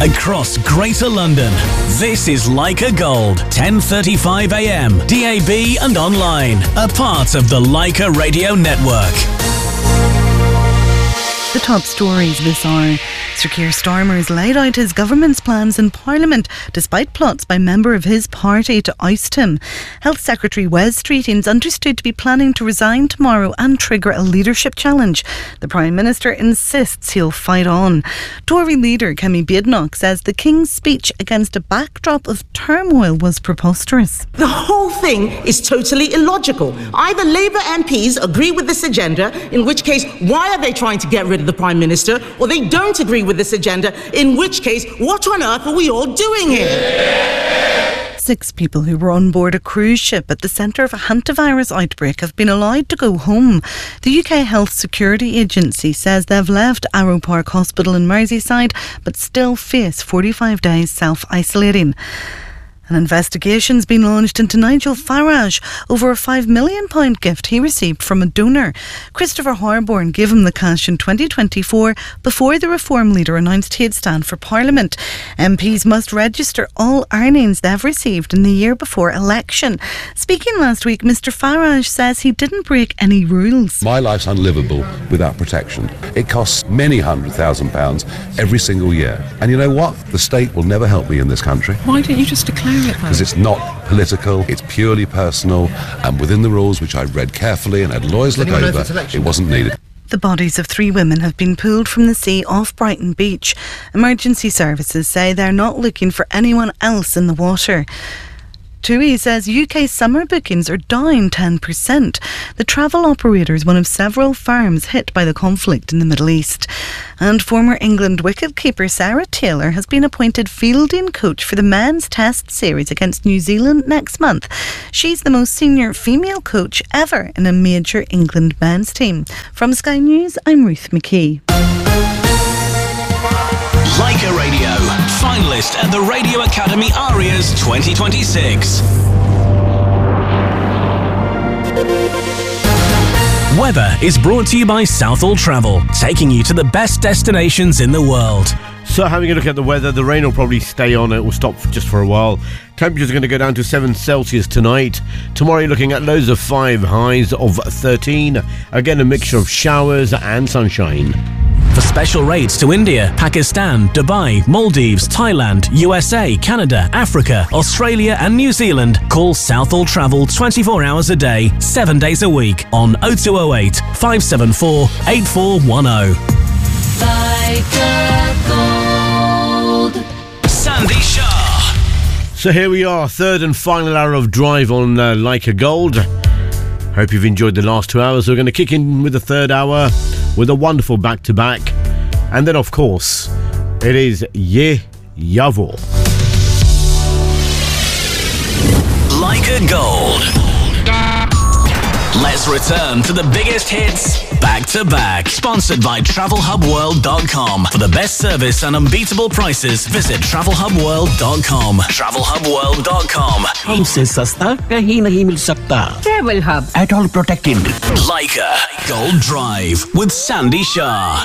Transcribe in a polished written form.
across Greater London. This is Leica Gold, 10:35 a.m, DAB and online. A part of the Leica Radio Network. The top stories this hour. Sir Keir Starmer has laid out his government's plans in Parliament despite plots by a member of his party to oust him. Health Secretary Wes Streeting is understood to be planning to resign tomorrow and trigger a leadership challenge. The Prime Minister insists he'll fight on. Tory leader Kemi Badenoch says the King's speech against a backdrop of turmoil was preposterous. The whole thing is totally illogical. Either Labour MPs agree with this agenda, in which case why are they trying to get rid of the Prime Minister, or they don't agree with this agenda, in which case what on earth are we all doing here? 6 people who were on board a cruise ship at the centre of a hantavirus outbreak have been allowed to go home. The UK Health Security Agency says they've left Arrow Park Hospital in Merseyside but still face 45 days self-isolating. An investigation's been launched into Nigel Farage over a £5 million gift he received from a donor. Christopher Harborne gave him the cash in 2024 before the Reform leader announced he'd stand for Parliament. MPs must register all earnings they've received in the year before election. Speaking last week, Mr Farage says he didn't break any rules. My life's unlivable without protection. It costs many £100,000 every single year. And you know what? The state will never help me in this country. Why don't you just declare it, though? Because it's not political, it's purely personal, and within the rules, which I read carefully and had lawyers look over, it wasn't needed. The bodies of 3 women have been pulled from the sea off Brighton Beach. Emergency services say they're not looking for anyone else in the water. TUI says UK summer bookings are down 10%. The travel operator is one of several firms hit by the conflict in the Middle East. And former England wicketkeeper Sarah Taylor has been appointed fielding coach for the men's test series against New Zealand next month. She's the most senior female coach ever in a major England men's team. From Sky News, I'm Ruth McKee. Leica Radio, finalist at the Radio Academy Arias 2026. Weather is brought to you by Southall Travel, taking you to the best destinations in the world. So having a look at the weather, the rain will probably stay on. It will stop just for a while. Temperatures are going to go down to 7 Celsius tonight. Tomorrow you're looking at lows of 5, highs of 13. Again, a mixture of showers and sunshine. For special rates to India, Pakistan, Dubai, Maldives, Thailand, USA, Canada, Africa, Australia and New Zealand, call Southall Travel 24 hours a day, 7 days a week on 0208 574 8410. Sandy Shah. So here we are, third and final hour of drive on Leica Gold. Hope you've enjoyed the last 2 hours. We're going to kick in with the third hour with a wonderful back-to-back. And then, of course, it is Ye Yavo. Leica Gold. Let's return to the biggest hits back-to-back. Sponsored by TravelHubWorld.com. For the best service and unbeatable prices, visit TravelHubWorld.com. TravelHubWorld.com. हमसे सस्ता कहीं नहीं मिल सकता. Travel Hub. At all protected. Leica Gold Drive with Sandy Shah.